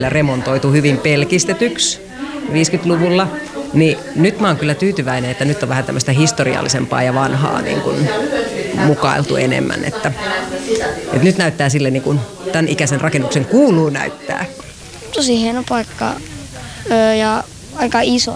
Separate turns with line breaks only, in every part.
remontoitu hyvin pelkistetyksi 50-luvulla. Niin nyt mä oon kyllä tyytyväinen, että nyt on vähän tämmöistä historiallisempaa ja vanhaa niin kuin mukailtu enemmän. Että nyt näyttää sille, niin kuin tämän ikäisen rakennuksen kuuluu näyttää.
Tosi hieno paikka ja aika iso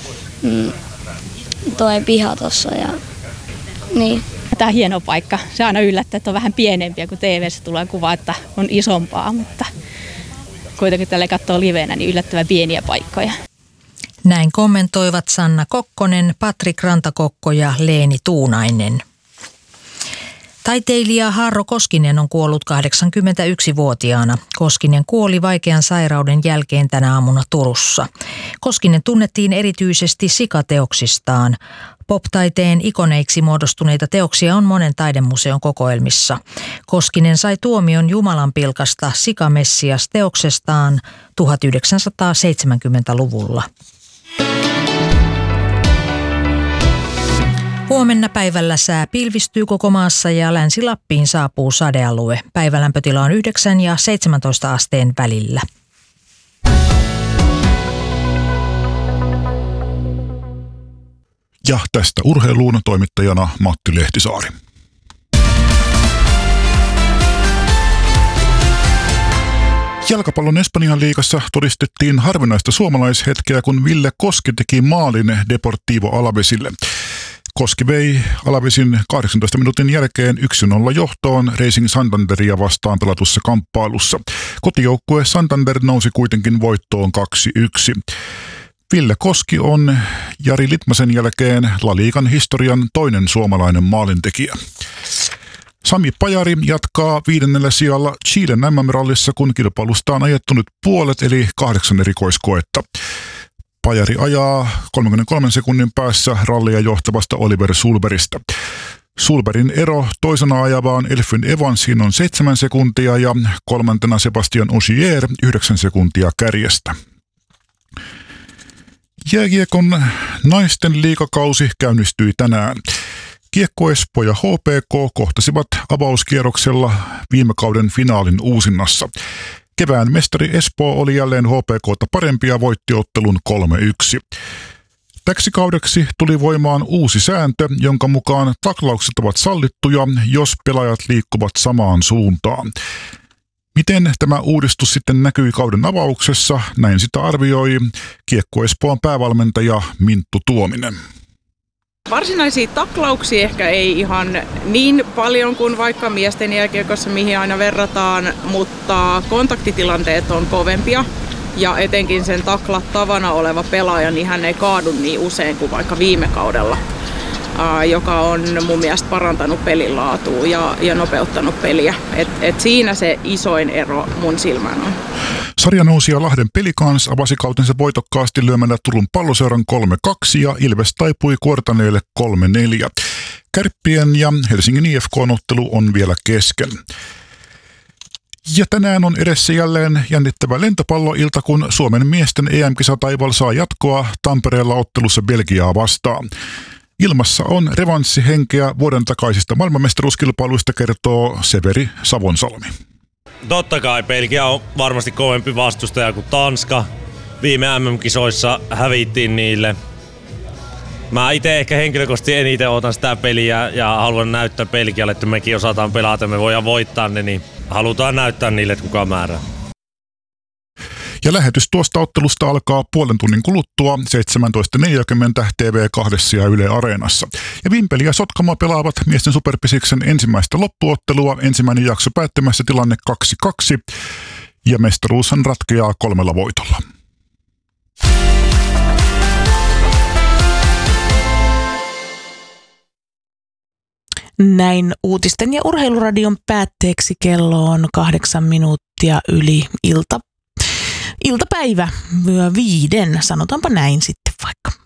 toi piha tossa ja niin.
Tämä on hieno paikka. Se aina yllättää, että on vähän pienempiä, kun TV:ssä tulee kuva, että on isompaa, mutta kuitenkin tälle katsoo livenä, niin yllättävän pieniä paikkoja.
Näin kommentoivat Sanna Kokkonen, Patrik Rantakokko ja Leeni Tuunainen. Taiteilija Harro Koskinen on kuollut 81-vuotiaana. Koskinen kuoli vaikean sairauden jälkeen tänä aamuna Turussa. Koskinen tunnettiin erityisesti sikateoksistaan. Pop-taiteen ikoneiksi muodostuneita teoksia on monen taidemuseon kokoelmissa. Koskinen sai tuomion Jumalanpilkasta Sikamessias-teoksestaan 1970-luvulla. Huomenna päivällä sää pilvistyy koko maassa ja Länsi-Lappiin saapuu sadealue. Päivälämpötila on 9 ja 17 asteen välillä.
Ja tästä urheiluun toimittajana Matti Lehtisaari. Jalkapallon Espanjan liigassa todistettiin harvinaista suomalaishetkeä, kun Ville Koski teki maalin Deportivo Alavesille. Koski vei Alavesin 18 minuutin jälkeen 1-0 johtoon Racing Santanderia vastaan pelatussa kamppailussa. Kotijoukkue Santander nousi kuitenkin voittoon 2-1. Ville Koski on Jari Litmasen jälkeen La Ligan historian toinen suomalainen maalintekijä. Sami Pajari jatkaa 5. sijalla Chilen MM-rallissa, kun kilpailusta on ajettu nyt puolet eli 8 erikoiskoetta. Pajari ajaa 33 sekunnin päässä rallia johtavasta Oliver Sulbergista. Sulbergin ero toisena ajavaan Elfyn Evansiin on 7 sekuntia ja kolmantena Sebastian Ogier 9 sekuntia kärjestä. Jääkiekon naisten liigakausi käynnistyi tänään. Kiekko Espoo ja HPK kohtasivat avauskierroksella viime kauden finaalin uusinnassa. Kevään mestari Espoo oli jälleen HPK:ta parempi ja voitti ottelun 3-1. Täksi kaudeksi tuli voimaan uusi sääntö, jonka mukaan taklaukset ovat sallittuja, jos pelaajat liikkuvat samaan suuntaan. Miten tämä uudistus sitten näkyi kauden avauksessa? Näin sitä arvioi Kiekko Espoon päävalmentaja Minttu Tuominen.
Varsinaisia taklauksia ehkä ei ihan niin paljon kuin vaikka miesten jääkiekossa, mihin aina verrataan, mutta kontaktitilanteet on kovempia ja etenkin sen taklattavana oleva pelaaja, niin hän ei kaadu niin usein kuin vaikka viime kaudella, joka on mun mielestä parantanut pelin laatua ja nopeuttanut peliä. Et siinä se isoin ero mun silmään on.
Sarjanousija Lahden Pelicans avasi kautensa voitokkaasti lyömällä Turun Palloseuran 3-2 ja Ilves taipui Kuortaneelle 3-4. Kärppien ja Helsingin IFK-ottelu on vielä kesken. Ja tänään on edessä jälleen jännittävä lentopalloilta, kun Suomen miesten EM-kisataival saa jatkoa Tampereella ottelussa Belgiaa vastaan. Ilmassa on revanssihenkeä vuoden takaisista maailmanmestaruuskilpailuista, kertoo Severi Savonsalmi.
Totta kai Belgia on varmasti kovempi vastustaja kuin Tanska. Viime MM-kisoissa hävittiin niille. Mä itse ehkä henkilökohtaisesti eniten otan sitä peliä ja haluan näyttää Belgialle, että mekin osataan pelata, me voidaan voittaa ne, niin halutaan näyttää niille, että kuka määrää.
Ja lähetys tuosta ottelusta alkaa puolen tunnin kuluttua 17.40 TV2 ja Yle Areenassa. Ja Vimpeli ja Sotkamo pelaavat miesten superpisiksen ensimmäistä loppuottelua. Ensimmäinen jakso päättymässä tilanne 2-2 ja mestaruushan ratkeaa 3 voitolla.
Näin uutisten ja urheiluradion päätteeksi kello on 8 minuuttia yli iltapäivä 5, sanotaanpa näin sitten vaikka.